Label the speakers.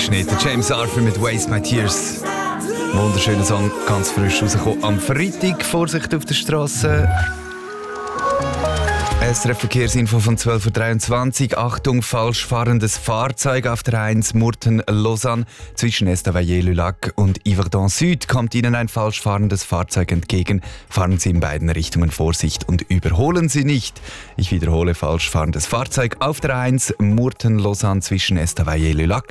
Speaker 1: Einschnitt. James Arthur mit Waste My Tears. Wunderschöner Song, ganz frisch rausgekommen. Am Freitag, Vorsicht auf der Straße. SRF-Verkehrsinfo von 12.23 Uhr. Achtung, falsch fahrendes Fahrzeug auf der 1 Murten-Lausanne. Zwischen Estavayer-le-Lac und Yverdon Süd kommt Ihnen ein falsch fahrendes Fahrzeug entgegen. Fahren Sie in beiden Richtungen Vorsicht und überholen Sie nicht. Ich wiederhole, falsch fahrendes Fahrzeug auf der 1 Murten-Lausanne zwischen Estavayer-le-Lac